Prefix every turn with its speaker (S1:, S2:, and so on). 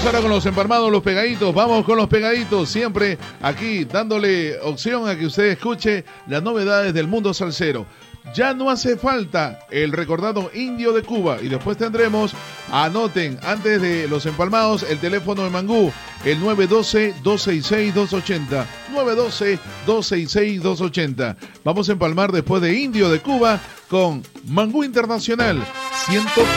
S1: Vamos ahora con los empalmados, los pegaditos. Vamos con los pegaditos, siempre aquí dándole opción a que usted escuche las novedades del mundo salsero. Ya no hace falta el recordado Indio de Cuba. Y después tendremos, anoten, antes de los empalmados, el teléfono de Mangú, el 912-266-280. 912-266-280. Vamos a empalmar después de Indio de Cuba con Mangú Internacional 100.